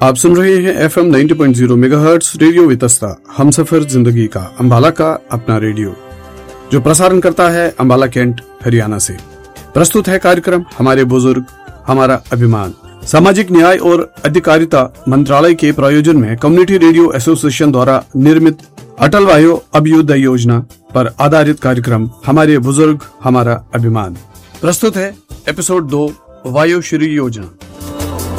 आप सुन रहे हैं FM 90.0 megahertz radio Vitasta, Humsafar जिंदगी का अंबाला का अपना रेडियो, जो प्रसारण करता है अंबाला कैंट हरियाणा से। प्रस्तुत है कार्यक्रम हमारे बुजुर्ग हमारा अभिमान। सामाजिक न्याय और अधिकारिता मंत्रालय के प्रायोजन में कम्युनिटी रेडियो एसोसिएशन द्वारा निर्मित अटल वायु अभ्युदय योजना पर आधारित कार्यक्रम हमारे बुजुर्ग हमारा अभिमान। प्रस्तुत है एपिसोड 2 वायु श्री योजना।